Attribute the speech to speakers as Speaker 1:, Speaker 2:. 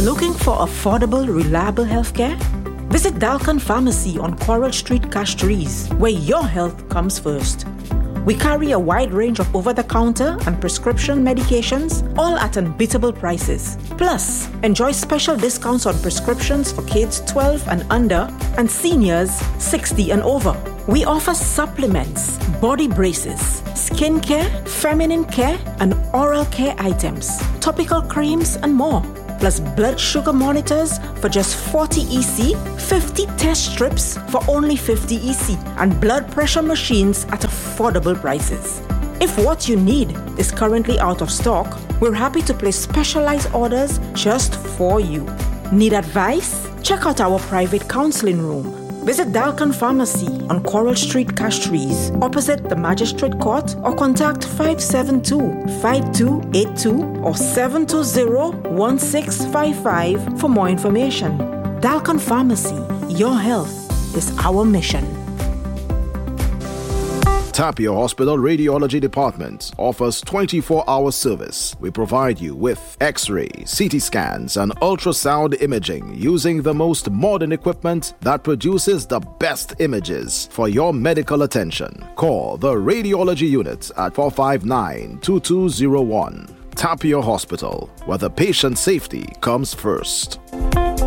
Speaker 1: Looking for affordable, reliable healthcare? Visit Dalkan Pharmacy on Coral Street, Castries, where your health comes first. We carry a wide range of over-the-counter and prescription medications, all at unbeatable prices. Plus, enjoy special discounts on prescriptions for kids 12 and under and seniors 60 and over. We offer supplements, body braces, skin care, feminine care, and oral care items, topical creams, and more. Plus blood sugar monitors for just 40 EC, 50 test strips for only 50 EC, and blood pressure machines at affordable prices. If what you need is currently out of stock, we're happy to place specialized orders just for you. Need advice? Check out our private counseling room. Visit Dalkan Pharmacy on Coral Street, Castries, opposite the Magistrate Court, or contact 572-5282 or 720-1655 for more information. Dalkan Pharmacy, your health is our mission.
Speaker 2: Tapia Hospital Radiology Department offers 24-hour service. We provide you with X-ray, CT scans, and ultrasound imaging using the most modern equipment that produces the best images for your medical attention. Call the Radiology Unit at 459-2201. Tapia Hospital, where the patient safety comes first.